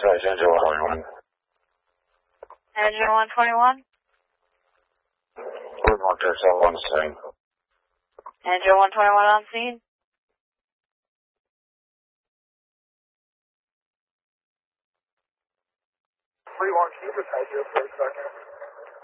Angel 121. Angel 121? We're going to yourself on scene. Angel 121 on scene? Can you just hold here for a second?